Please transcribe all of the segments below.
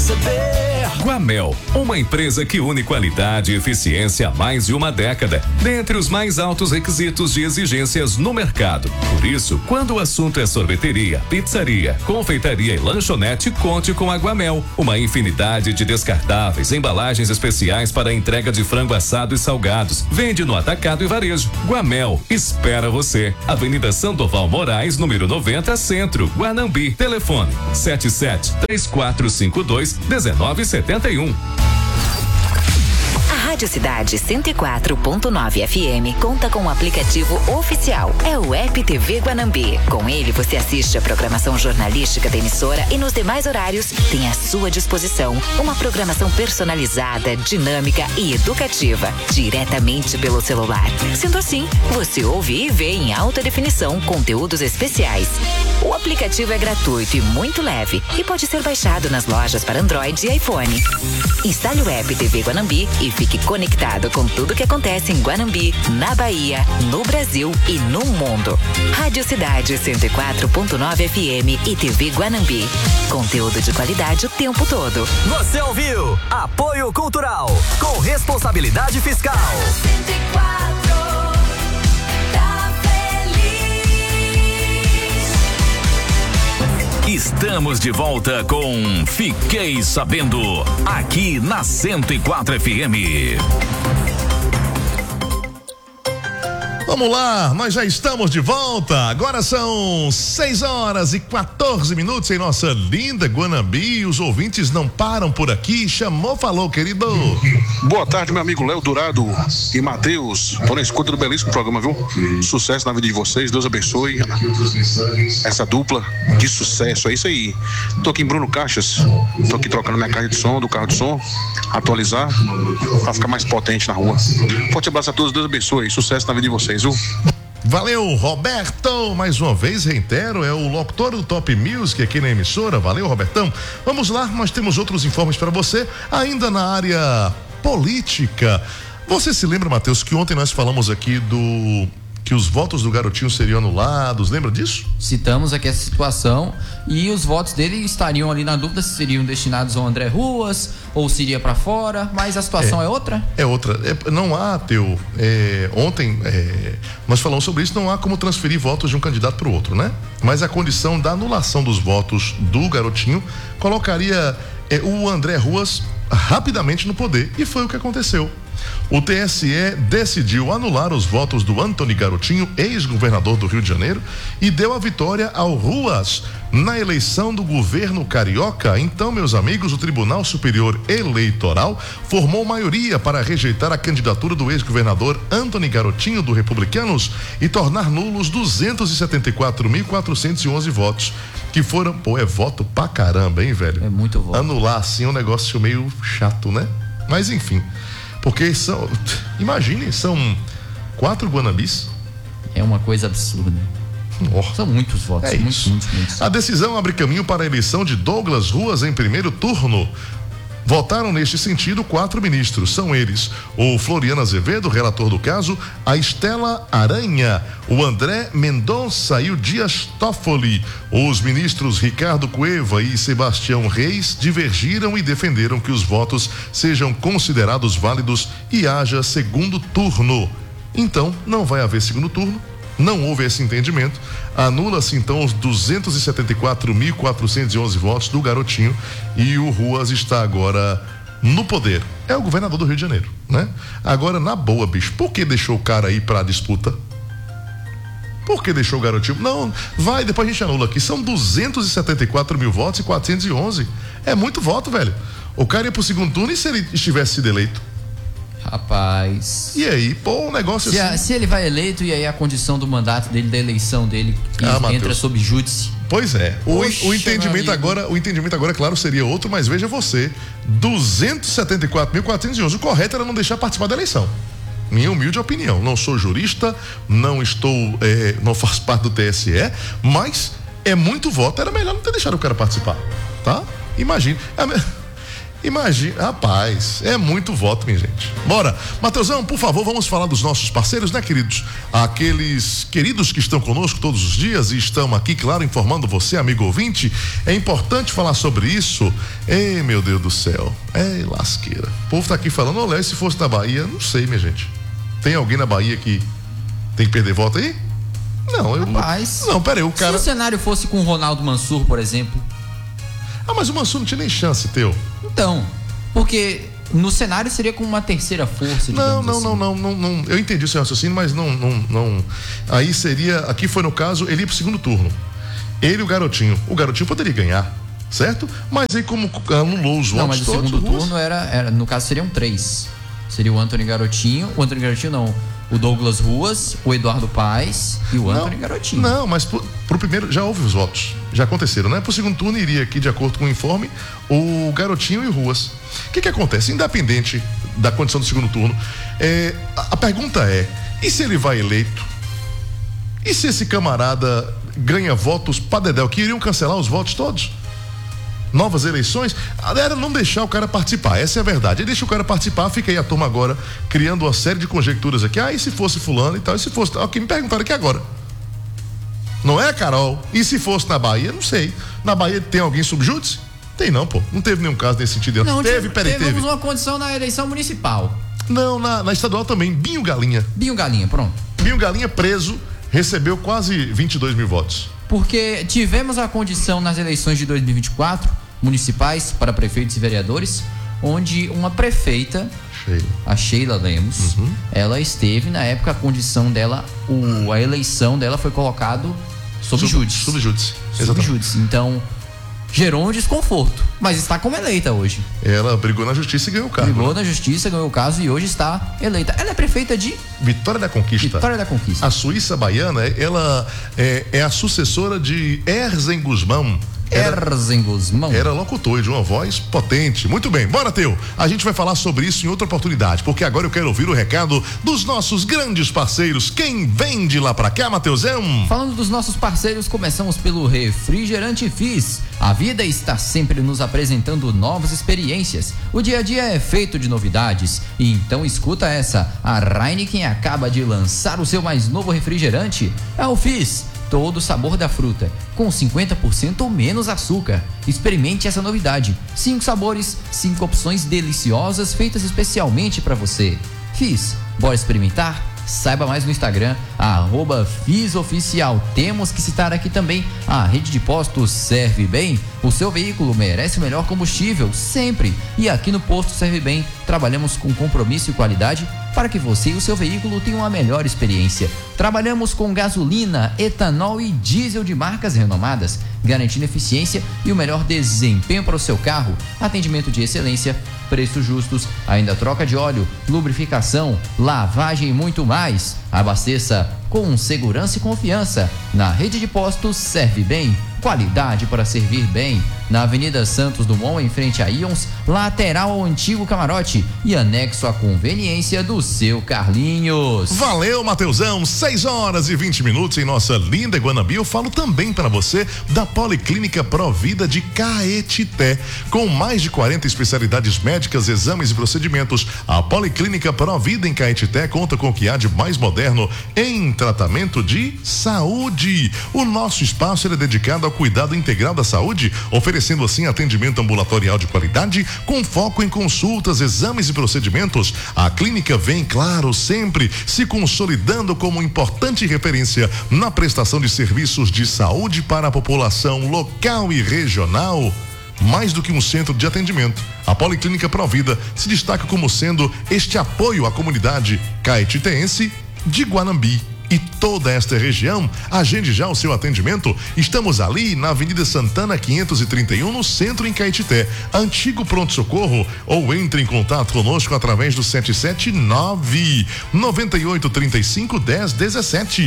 receber. Guamel, uma empresa que une qualidade e eficiência há mais de uma década, dentre os mais altos requisitos de exigências no mercado. Por isso, quando o assunto é sorveteria, pizzaria, confeitaria e lanchonete, conte com a Guamel. Uma infinidade de descartáveis, embalagens especiais para a entrega de frango assado e salgados. Vende no atacado e varejo. Guamel espera você. Avenida Sandoval Moraes, número 90, Centro, Guanambi. Telefone 77-3452-1971. Rádio Cidade 104.9 FM conta com um aplicativo oficial. É o App TV Guanambi. Com ele você assiste a programação jornalística da emissora e nos demais horários tem à sua disposição uma programação personalizada, dinâmica e educativa, diretamente pelo celular. Sendo assim, você ouve e vê em alta definição conteúdos especiais. O aplicativo é gratuito e muito leve e pode ser baixado nas lojas para Android e iPhone. Instale o App TV Guanambi e fique conectado com tudo que acontece em Guanambi, na Bahia, no Brasil e no mundo. Rádio Cidade 104.9 FM e TV Guanambi. Conteúdo de qualidade o tempo todo. Você ouviu? Apoio Cultural com responsabilidade fiscal. 104 tá feliz. Estamos de volta com Fiquei Sabendo, aqui na 104 FM. Vamos lá, nós já estamos de volta. Agora são 6h14 em nossa linda Guanambi. Os ouvintes não param por aqui. Chamou, falou, querido. Boa tarde, meu amigo Léo Dourado e Matheus. Tô na escuta do belíssimo programa, viu? Sucesso na vida de vocês, Deus abençoe essa dupla de sucesso, é isso aí. Tô aqui em Bruno Caixas, tô aqui trocando minha caixa de som, do carro de som, atualizar pra ficar mais potente na rua. Forte abraço a todos, Deus abençoe, sucesso na vida de vocês, viu? Valeu, Roberto, mais uma vez, reitero, é o locutor do Top Music aqui na emissora. Valeu, Robertão. Vamos lá, nós temos outros informes para você, ainda na área política. Você se lembra, Matheus, que ontem nós falamos aqui que os votos do Garotinho seriam anulados, lembra disso? Citamos aqui essa situação e os votos dele estariam ali na dúvida se seriam destinados ao André Ruas ou se iria para fora, mas a situação é outra? É outra, não há, Teu, ontem nós falamos sobre isso, não há como transferir votos de um candidato para o outro, né? Mas a condição da anulação dos votos do Garotinho colocaria o André Ruas rapidamente no poder, e foi o que aconteceu. O TSE decidiu anular os votos do Antony Garotinho, ex-governador do Rio de Janeiro, e deu a vitória ao Ruas na eleição do governo carioca. Então, meus amigos, o Tribunal Superior Eleitoral formou maioria para rejeitar a candidatura do ex-governador Antony Garotinho, do Republicanos, e tornar nulos 274.411 votos, que foram, é voto pra caramba, hein, velho? É muito voto. Anular assim é um negócio meio chato, né? Mas enfim, porque imagine, são 4 Guanambis. É uma coisa absurda. São muitos votos. Muitos. A decisão abre caminho para a eleição de Douglas Ruas em primeiro turno. Votaram neste sentido 4 ministros. São eles: o Floriano Azevedo, relator do caso, a Estela Aranha, o André Mendonça e o Dias Toffoli. Os ministros Ricardo Cueva e Sebastião Reis divergiram e defenderam que os votos sejam considerados válidos e haja segundo turno. Então, não vai haver segundo turno. Não houve esse entendimento. Anula-se então os 274.411 votos do Garotinho e o Ruas está agora no poder. É o governador do Rio de Janeiro, né? Agora, na boa, bicho, por que deixou o cara aí pra disputa? Por que deixou o Garotinho? Não, vai, depois a gente anula aqui. São 274 mil votos e 411. É muito voto, velho. O cara ia pro segundo turno e se ele estivesse sido eleito? Rapaz. E aí, pô, um negócio assim. Se ele vai eleito, e aí a condição do mandato dele, da eleição dele, que entra Mateus, sob júdice. Pois é. O entendimento agora, claro, seria outro, mas veja você: 274.411. O correto era não deixar participar da eleição. Minha humilde opinião. Não sou jurista, não faço parte do TSE, mas é muito voto. Era melhor não ter deixado o cara participar, tá? Imagine. Imagina, rapaz, é muito voto, minha gente. Bora, Mateusão, por favor, vamos falar dos nossos parceiros, né, queridos? Aqueles queridos que estão conosco todos os dias e estão aqui, claro, informando você, amigo ouvinte. É importante falar sobre isso. Ei, meu Deus do céu, lasqueira. O povo tá aqui falando, olha, se fosse na Bahia, não sei, minha gente. Tem alguém na Bahia que tem que perder voto aí? Não, rapaz, não, peraí, o cara... Se o cenário fosse com o Ronaldo Mansur, por exemplo... mas o Mansur não tinha nem chance, Teu. Então, porque no cenário seria com uma terceira força, não, eu entendi o seu raciocínio, mas não. Aí seria, aqui foi no caso, ele ia pro segundo turno. Ele e o Garotinho poderia ganhar, certo? Mas aí como anulou os votos todos... Não, mas o segundo turno era, no caso seriam 3. Seria o Antony Garotinho, o Douglas Ruas, o Eduardo Paes e o Antony Garotinho. Não, mas pro primeiro já houve os votos, já aconteceram, né? Pro segundo turno iria aqui, de acordo com o informe, o Garotinho e o Ruas. O que acontece? Independente da condição do segundo turno, a pergunta é, e se ele vai eleito? E se esse camarada ganha votos pra dedéu, que iriam cancelar os votos todos? Novas eleições, era não deixar o cara participar, essa é a verdade. Ele deixa o cara participar, fica aí a turma agora criando uma série de conjecturas aqui. E se fosse fulano e tal, e se fosse... Ok, me perguntaram aqui agora. Não é, Carol? E se fosse na Bahia? Não sei. Na Bahia tem alguém subjúdice? Tem não, pô. Não teve nenhum caso nesse sentido. Não, teve uma condição na eleição municipal. Não, na estadual também. Binho Galinha, pronto. Binho Galinha preso, recebeu quase 22 mil votos. Porque tivemos a condição nas eleições de 2024 municipais para prefeitos e vereadores, onde uma prefeita, a Sheila Lemos, ela esteve, na época, a condição dela, a eleição dela foi colocado sob júdice. Subjúdice. Então, gerou um desconforto, mas está como eleita hoje. Ela brigou na justiça e ganhou o cargo. Brigou na justiça, ganhou o caso e hoje está eleita. Ela é prefeita de Vitória da Conquista. A Suíça baiana, ela é a sucessora de Erzen Guzmão. Era locutor de uma voz potente. Muito bem, bora, Teu. A gente vai falar sobre isso em outra oportunidade, porque agora eu quero ouvir o recado dos nossos grandes parceiros. Quem vem de lá pra cá, Mateusão? Falando dos nossos parceiros, começamos pelo Refrigerante Fizz. A vida está sempre nos apresentando novas experiências. O dia a dia é feito de novidades. E então escuta essa. A Heineken acaba de lançar o seu mais novo refrigerante. É o Fizz. Todo o sabor da fruta, com 50% ou menos açúcar. Experimente essa novidade. 5 sabores, 5 opções deliciosas feitas especialmente para você. Fizz, bora experimentar? Saiba mais no Instagram, @FizzOficial. Temos que citar aqui também a rede de postos Serve Bem. O seu veículo merece o melhor combustível, sempre. E aqui no Posto Serve Bem, trabalhamos com compromisso e qualidade para que você e o seu veículo tenham a melhor experiência. Trabalhamos com gasolina, etanol e diesel de marcas renomadas, garantindo eficiência e o melhor desempenho para o seu carro. Atendimento de excelência, preços justos, ainda troca de óleo, lubrificação, lavagem e muito mais. Abasteça com segurança e confiança. Na rede de postos Serve Bem, qualidade para servir bem. Na Avenida Santos Dumont, em frente a Ions, lateral ao antigo camarote e anexo à conveniência do seu Carlinhos. Valeu, Mateusão. 6h20 em nossa linda Guanambi. Eu falo também para você da Policlínica Provida de Caetité. Com mais de 40 especialidades médicas, exames e procedimentos, a Policlínica Provida em Caetité conta com o que há de mais moderno em tratamento de saúde. O nosso espaço é dedicado ao cuidado integral da saúde, oferecendo assim atendimento ambulatorial de qualidade com foco em consultas, exames e procedimentos. A clínica vem, claro, sempre se consolidando como importante referência na prestação de serviços de saúde para a população local e regional. Mais do que um centro de atendimento, a Policlínica Provida se destaca como sendo este apoio à comunidade caetitense de Guanambi e toda esta região. Agende já o seu atendimento. Estamos ali na Avenida Santana 531, no centro, em Caetité, antigo pronto-socorro, ou entre em contato conosco através do 779-9835-1017,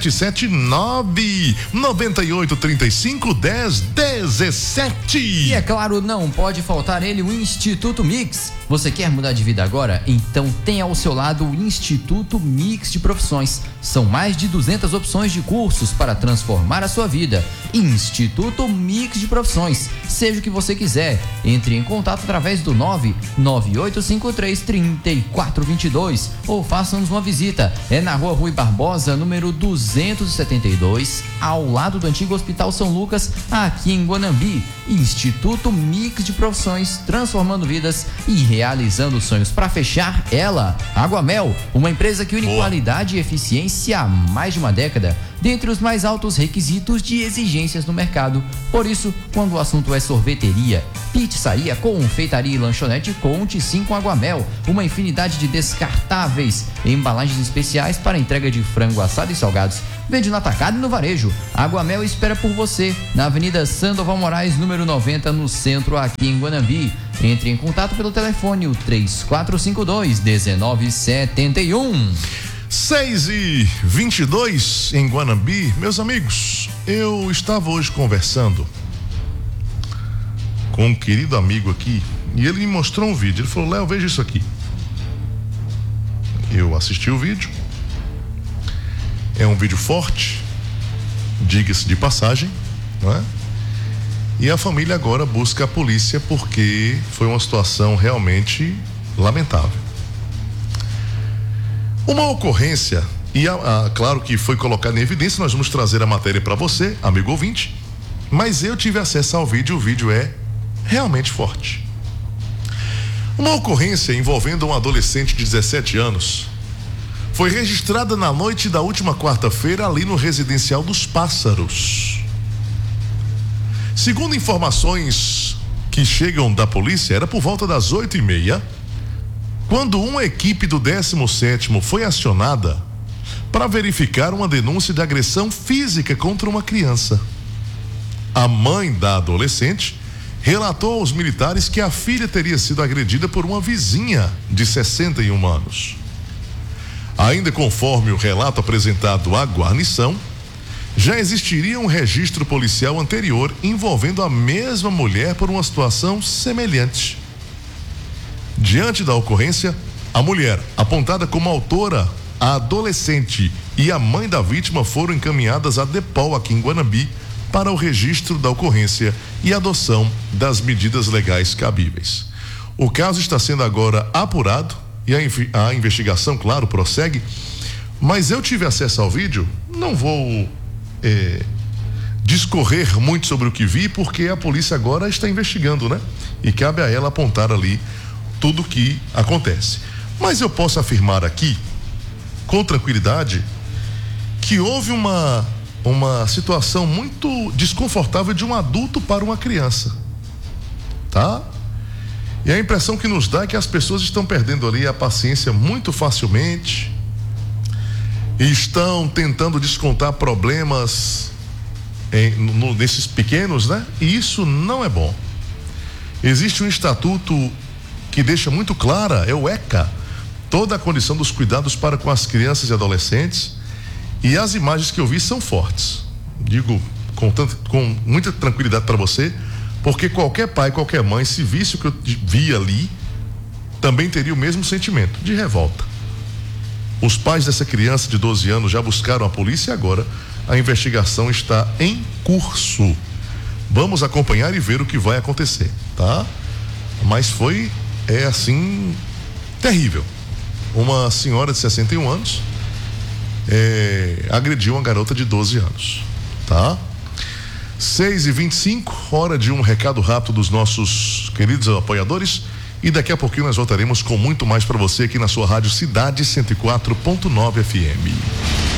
779-9835-1017. E é claro, não pode faltar ele, o Instituto Mix. Você quer mudar de vida agora? Então tenha ao seu lado o Instituto Mix de Profissões. São mais de 200 opções de cursos para transformar a sua vida. Instituto Mix de Profissões. Seja o que você quiser. Entre em contato através do 99853-3422 ou faça-nos uma visita. É na Rua Rui Barbosa, número 272, ao lado do antigo Hospital São Lucas, aqui em Guanambi. Instituto Mix de Profissões, transformando vidas e realizando sonhos. Para fechar, ela, Aguamel, uma empresa que une qualidade e eficiência há mais de uma década, dentre os mais altos requisitos de exigências no mercado. Por isso, quando o assunto é sorveteria, pizzaria, confeitaria e lanchonete, conte sim com Aguamel, uma infinidade de descartáveis, embalagens especiais para entrega de frango assado e salgados. Vende no atacado e no varejo. Aguamel espera por você na Avenida Sandoval Moraes, número 90, no centro, aqui em Guanambi. Entre em contato pelo telefone 3452-1971. 6h22 em Guanambi. Meus amigos, eu estava hoje conversando com um querido amigo aqui e ele me mostrou um vídeo. Ele falou: Léo, veja isso aqui. Eu assisti o vídeo. É um vídeo forte, diga-se de passagem, não é? E a família agora busca a polícia porque foi uma situação realmente lamentável. Uma ocorrência, e claro que foi colocada em evidência, nós vamos trazer a matéria para você, amigo ouvinte, mas eu tive acesso ao vídeo, o vídeo é realmente forte. Uma ocorrência envolvendo um adolescente de 17 anos foi registrada na noite da última quarta-feira ali no Residencial dos Pássaros. Segundo informações que chegam da polícia, era por volta das 8h30, quando uma equipe do 17º foi acionada para verificar uma denúncia de agressão física contra uma criança. A mãe da adolescente relatou aos militares que a filha teria sido agredida por uma vizinha de 61 anos. Ainda conforme o relato apresentado à guarnição, já existiria um registro policial anterior envolvendo a mesma mulher por uma situação semelhante. Diante da ocorrência, a mulher, apontada como autora, a adolescente e a mãe da vítima foram encaminhadas à DEPOL aqui em Guanambi para o registro da ocorrência e adoção das medidas legais cabíveis. O caso está sendo agora apurado e a investigação, claro, prossegue, mas eu tive acesso ao vídeo, não vou discorrer muito sobre o que vi, porque a polícia agora está investigando, né? E cabe a ela apontar ali tudo o que acontece. Mas eu posso afirmar aqui, com tranquilidade, que houve uma situação muito desconfortável de um adulto para uma criança, tá? E a impressão que nos dá é que as pessoas estão perdendo ali a paciência muito facilmente e estão tentando descontar problemas nesses pequenos, né? E isso não é bom. Existe um estatuto que deixa muito clara, é o ECA, toda a condição dos cuidados para com as crianças e adolescentes, e as imagens que eu vi são fortes. Digo com muita tranquilidade para você, porque qualquer pai, qualquer mãe, se visse o que eu vi ali, também teria o mesmo sentimento de revolta. Os pais dessa criança de 12 anos já buscaram a polícia e agora a investigação está em curso. Vamos acompanhar e ver o que vai acontecer, tá? Mas é assim, terrível. Uma senhora de 61 anos agrediu uma garota de 12 anos, tá? 6h25, hora de um recado rápido dos nossos queridos apoiadores e daqui a pouquinho nós voltaremos com muito mais para você aqui na sua rádio Cidade 104.9 FM.